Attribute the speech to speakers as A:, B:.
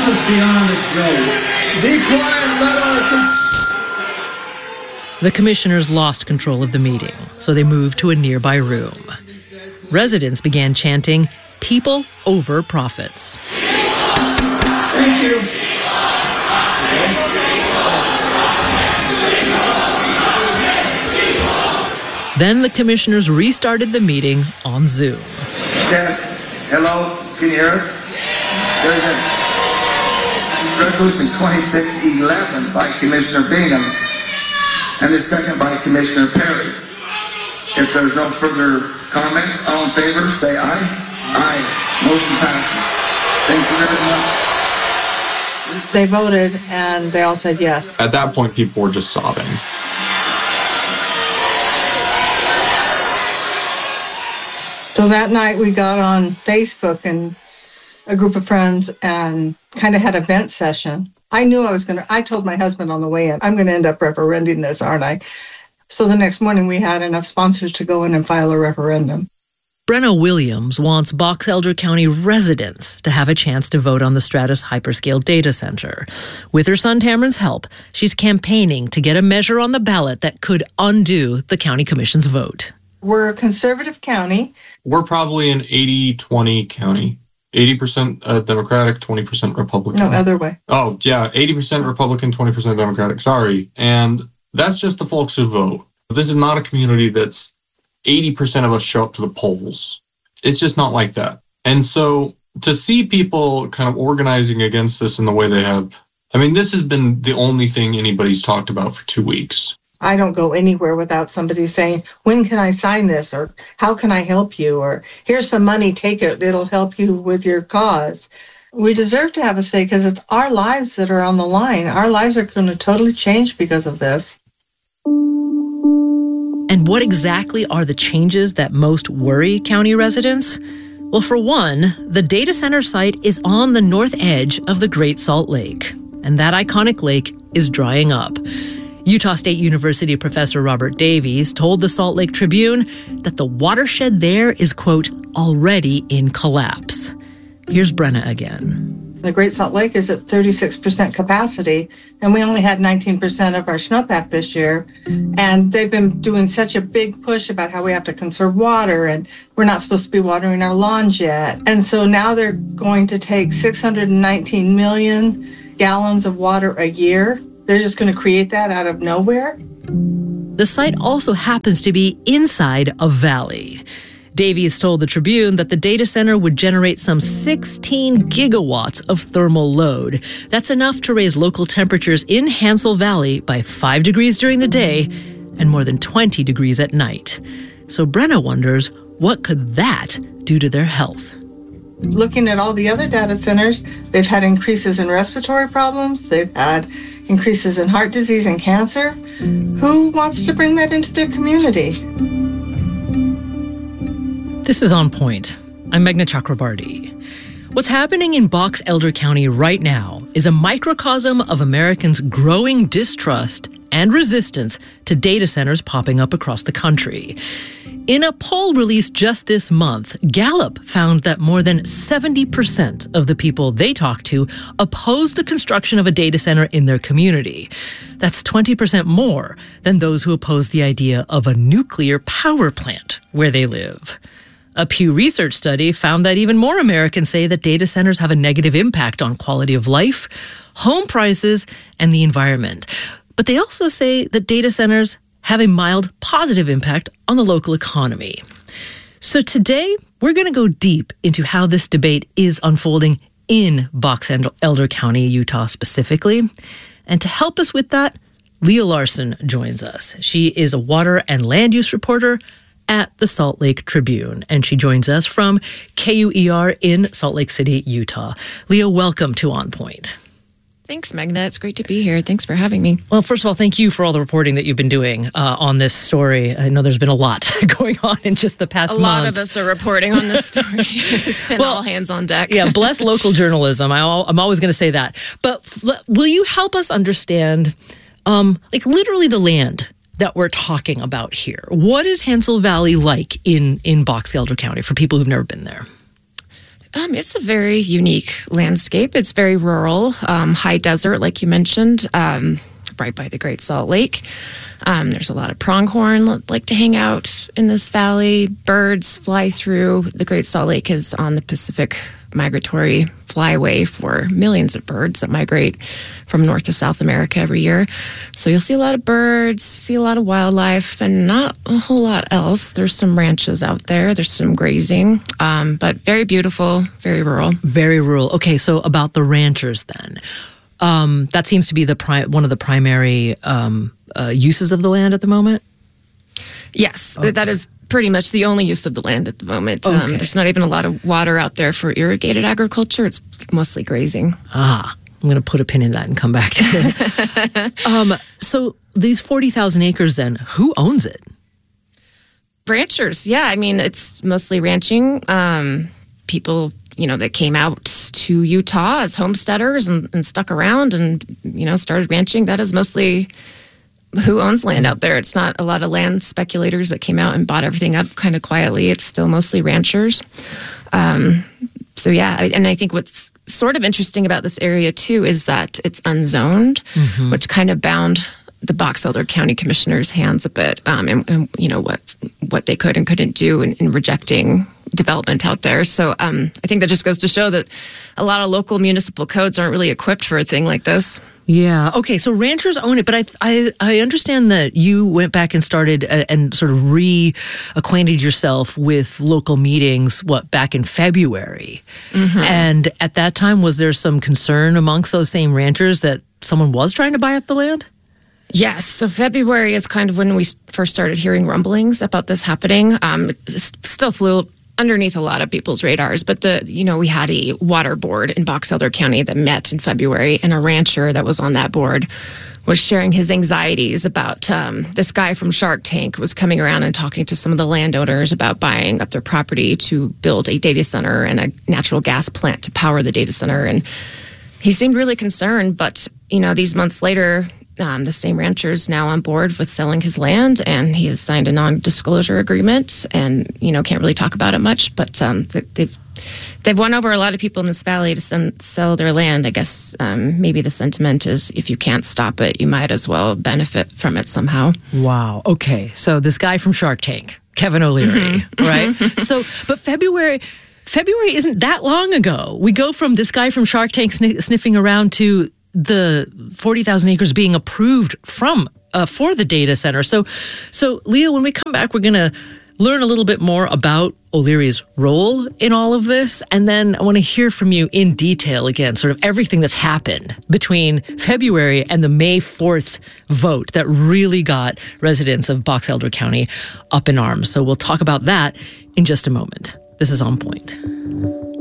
A: This is beyond a joke. Be quiet, let our...
B: The commissioners lost control of the meeting, so they moved to a nearby room. Residents began chanting, "People over profits."
A: Thank you.
B: Then the commissioners restarted the meeting on Zoom.
A: Test. Hello. Can you hear us? Very good. Resolution 2611 by Commissioner Bingham and the second by Commissioner Perry. If there's no further comments, all in favor, say aye. Aye. Motion passes. Thank you very much.
C: They voted and they all said yes.
D: At that point, people were just sobbing.
C: So that night we got on Facebook and a group of friends and kind of had a vent session. I knew I told my husband on the way in, I'm going to end up referending this, aren't I? So the next morning we had enough sponsors to go in and file a referendum.
B: Brenna Williams wants Box Elder County residents to have a chance to vote on the Stratus Hyperscale Data Center. With her son Tamron's help, she's campaigning to get a measure on the ballot that could undo the county commission's vote.
C: We're a conservative county.
D: We're probably an 80-20 county. 80% Democratic, 20% Republican.
C: No, other way.
D: Oh, yeah, 80% Republican, 20% Democratic. Sorry. And that's just the folks who vote. This is not a community that's 80% of us show up to the polls. It's just not like that. And so to see people kind of organizing against this in the way they have, I mean, this has been the only thing anybody's talked about for 2 weeks.
C: I don't go anywhere without somebody saying, when can I sign this? Or how can I help you? Or here's some money, take it. It'll help you with your cause. We deserve to have a say because it's our lives that are on the line. Our lives are going to totally change because of this.
B: And what exactly are the changes that most worry county residents? Well, for one, the data center site is on the north edge of the Great Salt Lake, and that iconic lake is drying up. Utah State University professor Robert Davies told the Salt Lake Tribune that the watershed there is, quote, already in collapse. Here's Brenna again.
C: The Great Salt Lake is at 36% capacity, and we only had 19% of our snowpack this year. And they've been doing such a big push about how we have to conserve water, and we're not supposed to be watering our lawns yet. And so now they're going to take 619 million gallons of water a year. They're just going to create that out of nowhere.
B: The site also happens to be inside a valley. Davies told the Tribune that the data center would generate some 16 gigawatts of thermal load. That's enough to raise local temperatures in Hansel Valley by 5 degrees during the day and more than 20 degrees at night. So Brenna wonders, what could that do to their health?
C: Looking at all the other data centers, they've had increases in respiratory problems. They've had increases in heart disease and cancer. Who wants to bring that into their community?
B: This is On Point. I'm Meghna Chakrabarti. What's happening in Box Elder County right now is a microcosm of Americans' growing distrust and resistance to data centers popping up across the country. In a poll released just this month, Gallup found that more than 70% of the people they talked to oppose the construction of a data center in their community. That's 20% more than those who oppose the idea of a nuclear power plant where they live. A Pew Research study found that even more Americans say that data centers have a negative impact on quality of life, home prices, and the environment. But they also say that data centers have a mild positive impact on the local economy. So today, we're going to go deep into how this debate is unfolding in Box Elder County, Utah specifically. And to help us with that, Leah Larson joins us. She is a water and land use reporter at the Salt Lake Tribune, and she joins us from KUER in Salt Lake City, Utah. Leah, welcome to On Point.
E: Thanks, Meghna. It's great to be here. Thanks for having me.
B: Well, first of all, thank you for all the reporting that you've been doing on this story. I know there's been a lot going on in just the past month.
E: A lot of us are reporting on this story. It's been all hands on deck.
B: Yeah, bless local journalism. I'm always going to say that. But will you help us understand, literally the land that we're talking about here? What is Hansel Valley like in Box Elder County for people who've never been there?
E: It's a very unique landscape. It's very rural, high desert, like you mentioned, right by the Great Salt Lake. There's a lot of pronghorn that like to hang out in this valley. Birds fly through. The Great Salt Lake is on the Pacific migratory flyway for millions of birds that migrate from North to South America every year. So you'll see a lot of birds, see a lot of wildlife, and not a whole lot else. There's some ranches out there. There's some grazing, but very beautiful, very rural.
B: Very rural. Okay, so about the ranchers then. That seems to be one of the primary uses of the land at the moment?
E: Yes, that is pretty much the only use of the land at the moment.
B: Okay.
E: There's not even a lot of water out there for irrigated agriculture. It's mostly grazing.
B: I'm going to put a pin in that and come back to it. So these 40,000 acres then, who owns it?
E: Ranchers, yeah. I mean, it's mostly ranching. People, that came out to Utah as homesteaders and stuck around and, started ranching. That is mostly who owns land out there. It's not a lot of land speculators that came out and bought everything up kind of quietly. It's still mostly ranchers. So yeah, and I think what's sort of interesting about this area too is that it's unzoned, which kind of bound the Box Elder County Commissioner's hands a bit, and what they could and couldn't do in rejecting development out there. So I think that just goes to show that a lot of local municipal codes aren't really equipped for a thing like this.
B: Yeah. Okay. So ranchers own it, but I understand that you went back and started and sort of reacquainted yourself with local meetings, back in February. And at that time, was there some concern amongst those same ranchers that someone was trying to buy up the land?
E: Yes. So February is kind of when we first started hearing rumblings about this happening. It still flew underneath a lot of people's radars, but we had a water board in Box Elder County that met in February, and a rancher that was on that board was sharing his anxieties about this guy from Shark Tank was coming around and talking to some of the landowners about buying up their property to build a data center and a natural gas plant to power the data center. And he seemed really concerned, but these months later, the same rancher's now on board with selling his land, and he has signed a non-disclosure agreement, and can't really talk about it much. But they've won over a lot of people in this valley to sell their land. I guess maybe the sentiment is if you can't stop it, you might as well benefit from it somehow.
B: Wow. Okay. So this guy from Shark Tank, Kevin O'Leary, right? So, but February isn't that long ago. We go from this guy from Shark Tank sniffing around to the 40,000 acres being approved for the data center. So Leah, when we come back, we're going to learn a little bit more about O'Leary's role in all of this. And then I want to hear from you in detail again, sort of everything that's happened between February and the May 4th vote that really got residents of Box Elder County up in arms. So we'll talk about that in just a moment. This is On Point.